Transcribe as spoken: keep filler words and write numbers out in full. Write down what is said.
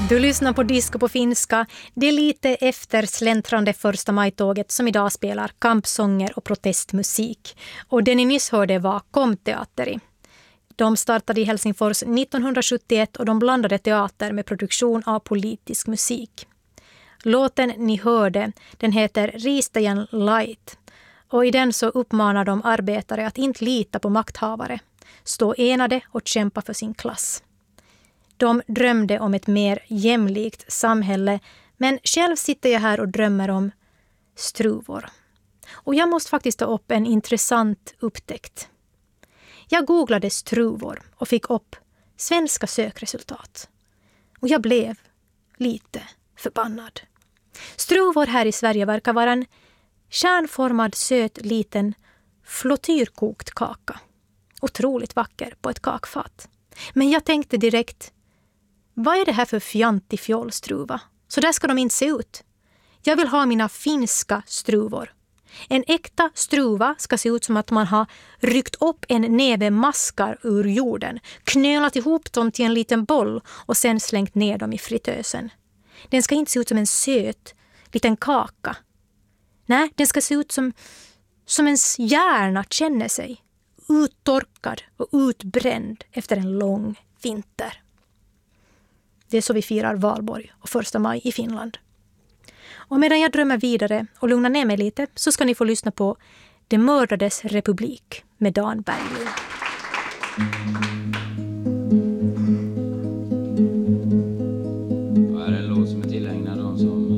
Du lyssnar på Disco på finska. Det är lite efter släntrande första majtåget som idag spelar kampsånger och protestmusik. Och det ni nyss hörde var Komteatteri. De startade i Helsingfors nittonhundrasjuttioett och de blandade teater med produktion av politisk musik. Låten ni hörde, den heter Riistäjän Light. Och i den så uppmanar de arbetare att inte lita på makthavare. Stå enade och kämpa för sin klass. De drömde om ett mer jämlikt samhälle, men själv sitter jag här och drömmer om struvor. Och jag måste faktiskt ta upp en intressant upptäckt. Jag googlade struvor och fick upp svenska sökresultat. Och jag blev lite förbannad. Struvor här i Sverige verkar vara en kärnformad söt liten flottyrkokt kaka. Otroligt vacker på ett kakfat. Men jag tänkte direkt, vad är det här för fjantig fjollstruva? Så där ska de inte se ut. Jag vill ha mina finska struvor. En äkta struva ska se ut som att man har ryckt upp en näve maskar ur jorden, knölat ihop dem till en liten boll och sen slängt ner dem i fritösen. Den ska inte se ut som en söt liten kaka. Nej, den ska se ut som, som ens hjärna känner sig. Uttorkad och utbränd efter en lång vinter. Det är så vi firar valborg och första maj i Finland. Och medan jag drömmer vidare och lugnar ner mig lite så ska ni få lyssna på Det mördades republik med Dan Berglund.